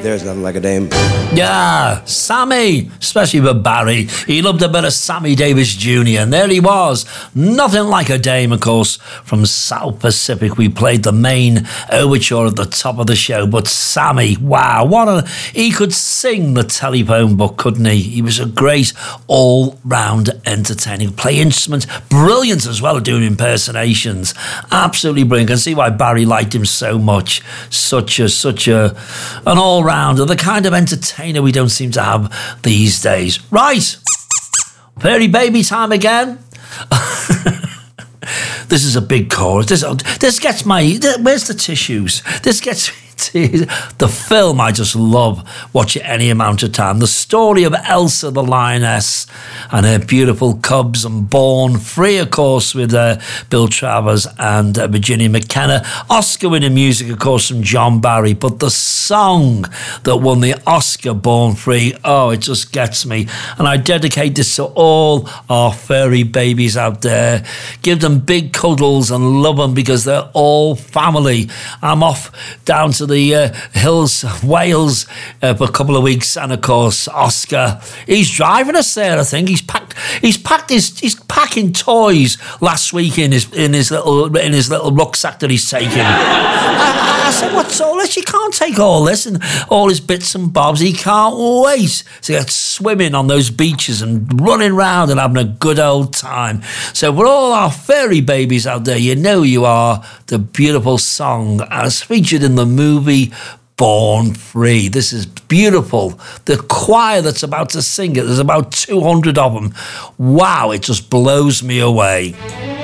there's nothing like a dame. Yeah, Sammy, especially with Barry. He loved a bit of Sammy Davis Jr. And there he was. Nothing like a dame, of course. From South Pacific, we played the main overture at the top of the show. But Sammy, wow, he could sing the telephone book, couldn't he? He was a great all-round entertainer. Play instruments, brilliant as well at doing impersonations. Absolutely brilliant. I can see why Barry liked him so much. Such an all-rounder, the kind of entertainer we don't seem to have these days. Right, Fairy Baby time again. This is a big chorus. This gets my... Where's the tissues? This gets... The film I just love, watch it any amount of time. The story of Elsa the lioness and her beautiful cubs, and Born Free, of course, with Bill Travers and Virginia McKenna. Oscar-winning music, of course, from John Barry. But the song that won the Oscar, Born Free, oh, it just gets me. And I dedicate this to all our furry babies out there. Give them big cuddles and love them, because they're all family. I'm off down to the hills of Wales for a couple of weeks, and of course Oscar, he's driving us there. I think he's packing toys last week in his little rucksack that he's taking. I said, what's all this? You can't take all this and all his bits and bobs. He can't wait to get swimming on those beaches and running around and having a good old time. So for all our fairy babies out there, you know you are. The beautiful song as featured in the movie Born Free. This is beautiful. The choir that's about to sing it, there's about 200 of them. Wow, it just blows me away.